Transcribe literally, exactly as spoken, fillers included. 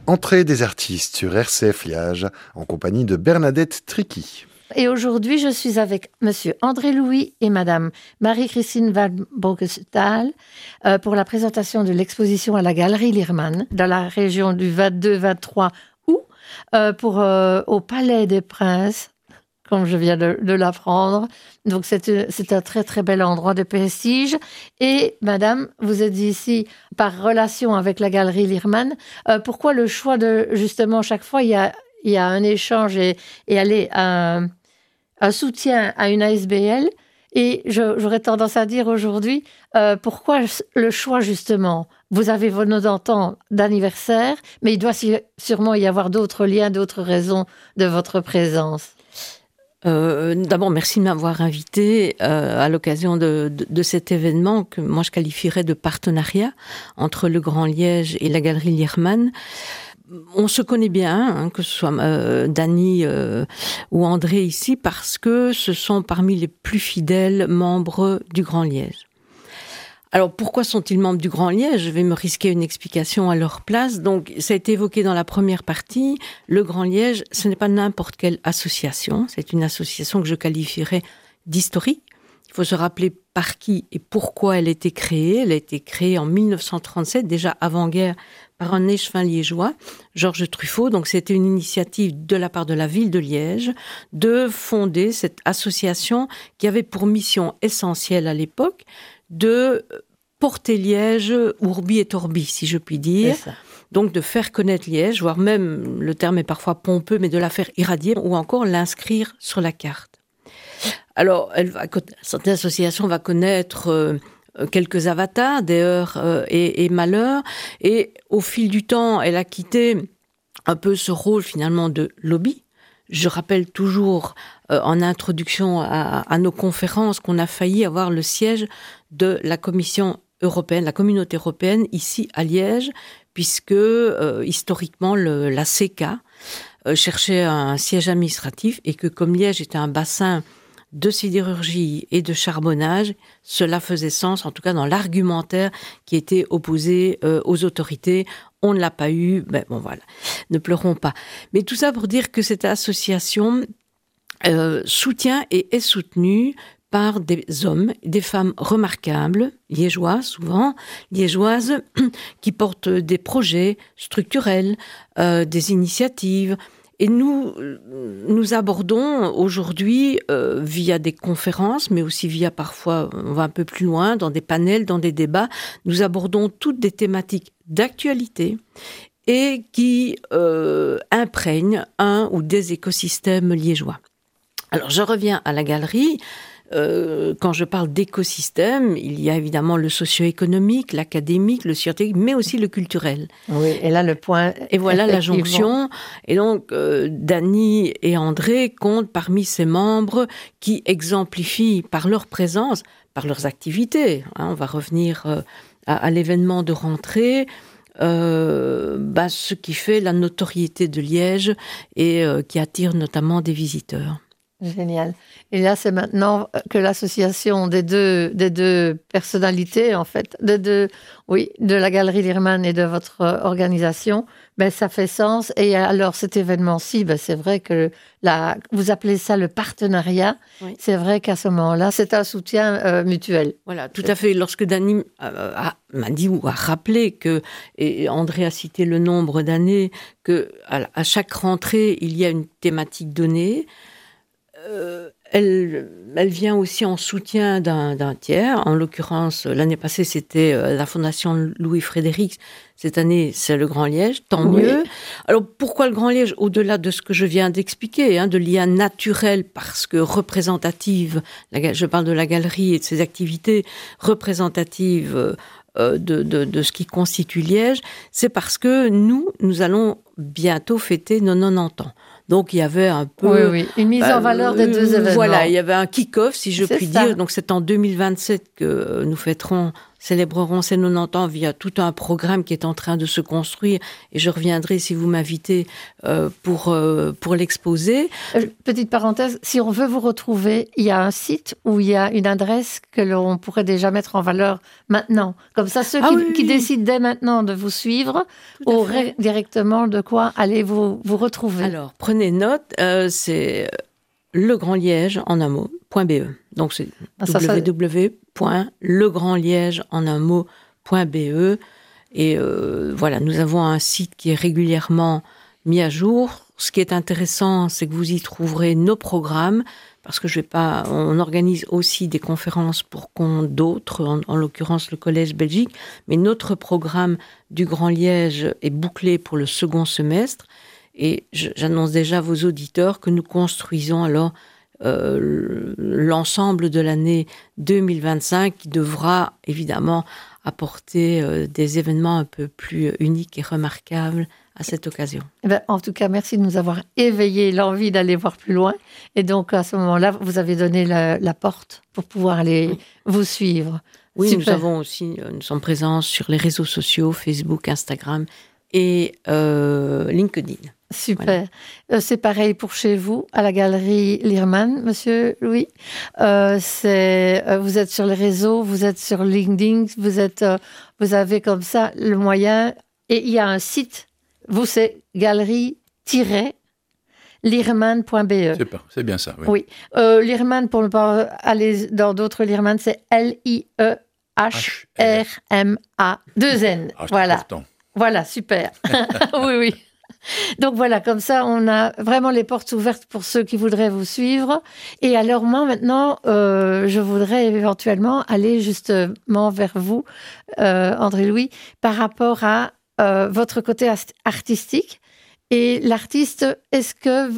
Entrée des artistes sur R C F Liège en compagnie de Bernadette Tricky. Et aujourd'hui, je suis avec Monsieur André Louis et Madame Marie-Christine Van Broekestael euh, pour la présentation de l'exposition à la Galerie Lierman dans la région du vingt-deux vingt-trois août euh, pour, euh, au Palais des Princes, comme je viens de, de l'apprendre. Donc, c'est, c'est un très, très bel endroit de prestige. Et, Madame, vous êtes ici par relation avec la Galerie Lierman. Euh, pourquoi le choix de, justement, chaque fois, il y a, il y a un échange et, et aller à... un soutien à une A S B L, et je, j'aurais tendance à dire aujourd'hui, euh, pourquoi le choix justement? Vous avez vos note ans d'anniversaire, mais il doit sûrement y avoir d'autres liens, d'autres raisons de votre présence. Euh, d'abord, merci de m'avoir invité euh, à l'occasion de, de, de cet événement que moi je qualifierais de partenariat entre le Grand Liège et la Galerie Lierman. On se connaît bien, hein, que ce soit euh, Dany euh, ou André ici, parce que ce sont parmi les plus fidèles membres du Grand Liège. Alors, pourquoi sont-ils membres du Grand Liège? Je vais me risquer une explication à leur place. Donc, ça a été évoqué dans la première partie. Le Grand Liège, ce n'est pas n'importe quelle association. C'est une association que je qualifierais d'historique. Il faut se rappeler par qui et pourquoi elle a été créée. Elle a été créée en mille neuf cent trente-sept, déjà avant-guerre, par un échevin liégeois, Georges Truffaut. Donc, c'était une initiative de la part de la ville de Liège de fonder cette association qui avait pour mission essentielle à l'époque de porter Liège urbi et orbi, si je puis dire. Donc, de faire connaître Liège, voire même, le terme est parfois pompeux, mais de la faire irradier ou encore l'inscrire sur la carte. Alors, elle va, cette association va connaître euh, quelques avatars, des heures euh, et, et malheurs, et au fil du temps, elle a quitté un peu ce rôle finalement de lobby. Je rappelle toujours euh, en introduction à, à nos conférences qu'on a failli avoir le siège de la Commission européenne, la Communauté européenne, ici à Liège, puisque euh, historiquement le, la C E C A euh, cherchait un siège administratif et que comme Liège était un bassin de sidérurgie et de charbonnage, cela faisait sens, en tout cas dans l'argumentaire qui était opposé euh, aux autorités. On ne l'a pas eu, ben bon voilà, ne pleurons pas. Mais tout ça pour dire que cette association euh, soutient et est soutenue par des hommes, des femmes remarquables, liégeois souvent, liégeoises, qui portent des projets structurels, euh, des initiatives. Et nous, nous abordons aujourd'hui, euh, via des conférences, mais aussi via parfois, on va un peu plus loin, dans des panels, dans des débats, nous abordons toutes des thématiques d'actualité et qui euh, imprègnent un ou des écosystèmes liégeois. Alors, je reviens à la galerie. Euh, quand je parle d'écosystème, il y a évidemment le socio-économique, l'académique, le scientifique, mais aussi le culturel. Oui, et là le point... Et voilà la jonction. Et donc, euh, Dany et André comptent parmi ces membres qui exemplifient par leur présence, par leurs activités. Hein, on va revenir euh, à, à l'événement de rentrée. Euh, bah, ce qui fait la notoriété de Liège et euh, qui attire notamment des visiteurs. Génial. Et là, c'est maintenant que l'association des deux, des deux personnalités, en fait, des deux, oui, de la Galerie Lierman et de votre organisation, ben, ça fait sens. Et alors, cet événement-ci, ben, c'est vrai que la, vous appelez ça le partenariat. Oui. C'est vrai qu'à ce moment-là, c'est un soutien euh, mutuel. Voilà, tout à fait. Lorsque Dany euh, a, m'a dit ou a rappelé que, et André a cité le nombre d'années, que à, à chaque rentrée, il y a une thématique donnée. Euh, elle, elle vient aussi en soutien d'un, d'un tiers. En l'occurrence, l'année passée, c'était la Fondation Louis-Frédéric. Cette année, c'est le Grand Liège. Tant oui. mieux. Alors, pourquoi le Grand Liège? Au-delà de ce que je viens d'expliquer, hein, de liens naturels, parce que représentative, la, je parle de la galerie et de ses activités représentatives euh, de, de, de ce qui constitue Liège, c'est parce que nous, nous allons bientôt fêter nos quatre-vingt-dix ans. Donc, il y avait un peu... Oui, oui, une mise bah, en valeur des deux événements. Voilà, il y avait un kick-off, si je c'est puis ça. dire. Donc, c'est en deux mille vingt-sept que nous fêterons célébreront ses quatre-vingt-dix ans via tout un programme qui est en train de se construire. Et je reviendrai si vous m'invitez euh, pour, euh, pour l'exposer. Euh, petite parenthèse, si on veut vous retrouver, il y a un site où il y a une adresse que l'on pourrait déjà mettre en valeur maintenant. Comme ça, ceux ah, qui, oui, qui oui. décident dès maintenant de vous suivre auraient directement de quoi aller vous, vous retrouver. Alors, prenez note, euh, c'est Le Grand Liège en un mot, .be. Donc, c'est ah, w w w point le grand liège en un mot point b e. Et euh, voilà, nous avons un site qui est régulièrement mis à jour. Ce qui est intéressant, c'est que vous y trouverez nos programmes, parce que je vais pas, on organise aussi des conférences pour compte d'autres, en, en l'occurrence le Collège Belgique, mais notre programme du Grand Liège est bouclé pour le second semestre. Et j'annonce déjà à vos auditeurs que nous construisons alors euh, l'ensemble de l'année deux mille vingt-cinq qui devra évidemment apporter euh, des événements un peu plus uniques et remarquables à cette occasion. Eh bien, en tout cas, merci de nous avoir éveillé l'envie d'aller voir plus loin. Et donc, à ce moment-là, vous avez donné la, la porte pour pouvoir aller oui. vous suivre. Oui, Super. nous avons aussi, nous sommes présents sur les réseaux sociaux, Facebook, Instagram et euh, LinkedIn. Super. Voilà. Euh, c'est pareil pour chez vous, à la galerie Lierman, monsieur Louis. Euh, c'est, euh, vous êtes sur les réseaux, vous êtes sur LinkedIn, vous, êtes, euh, vous avez comme ça le moyen. Et il y a un site, vous, c'est galerie-lierman point b e. C'est, pas, c'est bien ça, oui. Oui. Euh, Lierman, pour ne pas aller dans d'autres Lierman, c'est L I E H R M A deux N. Ah, voilà. Important. Voilà, super. oui, oui. Donc voilà, comme ça, on a vraiment les portes ouvertes pour ceux qui voudraient vous suivre. Et alors moi, maintenant, euh, je voudrais éventuellement aller justement vers vous, euh, André-Louis, par rapport à euh, votre côté artistique. Et l'artiste, est-ce que